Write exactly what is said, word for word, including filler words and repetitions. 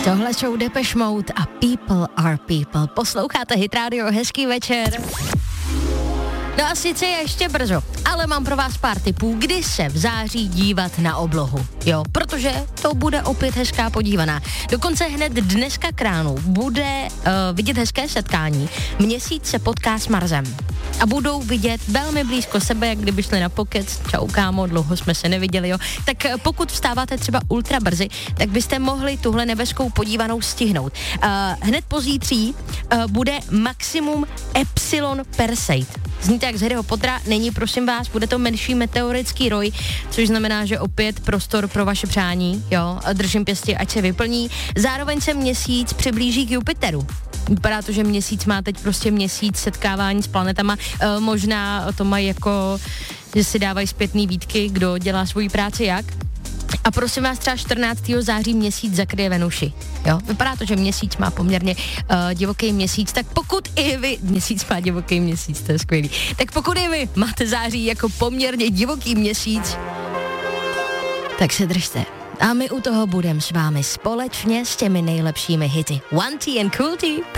Tohle jsou Depeche Mode a People Are People. Posloucháte Hit Radio, hezký večer. No a sice je ještě brzo, ale mám pro vás pár tipů, kdy se v září dívat na oblohu. Jo, protože to bude opět hezká podívaná. Dokonce hned dneska k ránu bude uh, vidět hezké setkání. Měsíc se potká s Marsem. A budou vidět velmi blízko sebe, jak kdyby šli na pokec. Čau kámo, dlouho jsme se neviděli, jo. Tak pokud vstáváte třeba ultra brzy, tak byste mohli tuhle nebeskou podívanou stihnout. Uh, hned pozítří uh, bude maximum Epsilon Perseit. Zníte jak z Harryho Pottera, není prosím vás, bude to menší meteorický roj, což znamená, že opět prostor pro vaše přání, jo, držím pěstí, ať se vyplní. Zároveň se měsíc přiblíží k Jupiteru. Vypadá to, že měsíc má teď prostě měsíc setkávání s planetama, e, možná to mají jako, že si dávají zpětný výtky, kdo dělá svoji práci jak. A prosím vás, třeba čtrnáctého září měsíc zakryje Venuši. Jo? Vypadá to, že měsíc má poměrně uh, divoký měsíc, tak pokud i vy, měsíc má divoký měsíc, to je skvělý, tak pokud i vy máte září jako poměrně divoký měsíc, tak se držte. A my u toho budeme s vámi společně s těmi nejlepšími hity. One T and Cool T.